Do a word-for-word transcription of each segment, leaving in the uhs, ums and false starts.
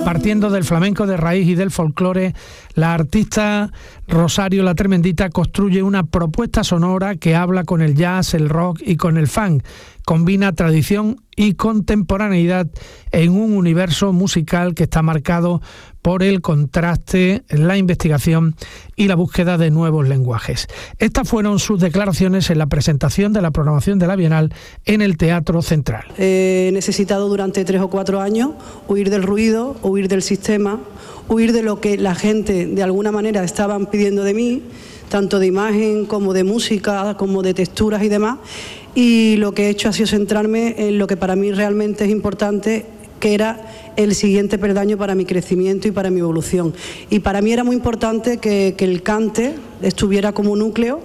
Partiendo del flamenco de raíz y del folclore, la artista Rosario La Tremendita construye una propuesta sonora que habla con el jazz, el rock y con el funk. Combina tradición y contemporaneidad en un universo musical que está marcado por el contraste, la investigación y la búsqueda de nuevos lenguajes. Estas fueron sus declaraciones en la presentación de la programación de la Bienal en el Teatro Central. He necesitado durante tres o cuatro años huir del ruido, huir del sistema, huir de lo que la gente de alguna manera estaban pidiendo de mí, tanto de imagen como de música, como de texturas y demás. Y lo que he hecho ha sido centrarme en lo que para mí realmente es importante, que era el siguiente peldaño para mi crecimiento y para mi evolución. Y para mí era muy importante que, que el cante estuviera como núcleo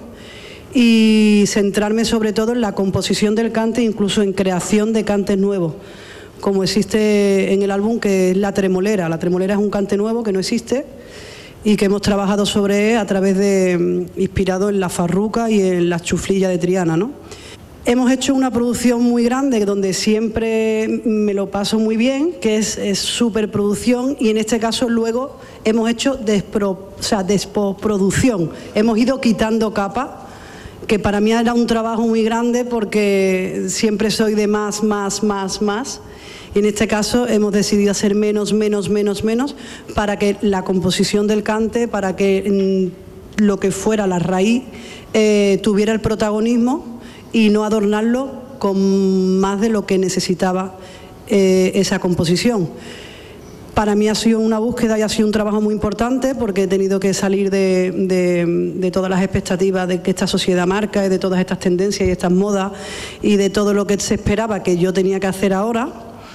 y centrarme sobre todo en la composición del cante, incluso en creación de cantes nuevos, como existe en el álbum, que es La Tremolera. La Tremolera es un cante nuevo que no existe y que hemos trabajado sobre él a través de, inspirado en la farruca y en las chuflillas de Triana, ¿no? Hemos hecho una producción muy grande donde siempre me lo paso muy bien, que es, es superproducción, y en este caso luego hemos hecho despro, o sea, despoproducción. Hemos ido quitando capas, que para mí era un trabajo muy grande porque siempre soy de más, más, más, más. Y en este caso hemos decidido hacer menos, menos, menos, menos, para que la composición del cante, para que mmm, lo que fuera la raíz eh, tuviera el protagonismo y no adornarlo con más de lo que necesitaba eh, esa composición. Para mí ha sido una búsqueda y ha sido un trabajo muy importante, porque he tenido que salir de, de, de todas las expectativas de que esta sociedad marca y de todas estas tendencias y estas modas y de todo lo que se esperaba que yo tenía que hacer ahora.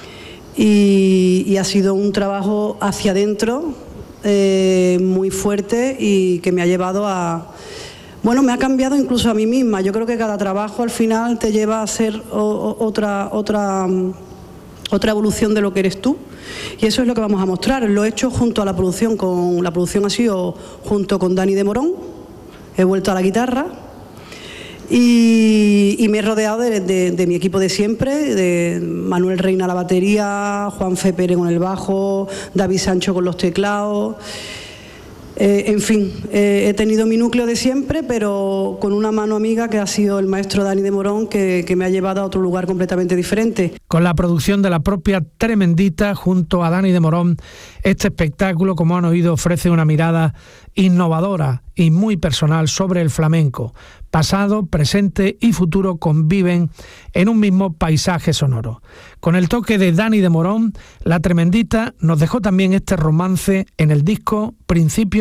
Y, y ha sido un trabajo hacia adentro eh, muy fuerte y que me ha llevado a... Bueno, me ha cambiado incluso a mí misma. Yo creo que cada trabajo al final te lleva a ser o, o, otra, otra, otra evolución de lo que eres tú. Y eso es lo que vamos a mostrar. Lo he hecho junto a la producción. Con, la producción ha sido junto con Dani de Morón. He vuelto a la guitarra. Y, y me he rodeado de, de, de mi equipo de siempre, de Manuel Reina a la batería, Juan Fe Pérez con el bajo, David Sancho con los teclados. Eh, en fin, eh, he tenido mi núcleo de siempre, pero con una mano amiga que ha sido el maestro Dani de Morón, que, que me ha llevado a otro lugar completamente diferente. Con la producción de la propia Tremendita junto a Dani de Morón, este espectáculo, como han oído, ofrece una mirada innovadora y muy personal sobre el flamenco. Pasado, presente y futuro conviven en un mismo paisaje sonoro. Con el toque de Dani de Morón, La Tremendita nos dejó también este romance en el disco Principio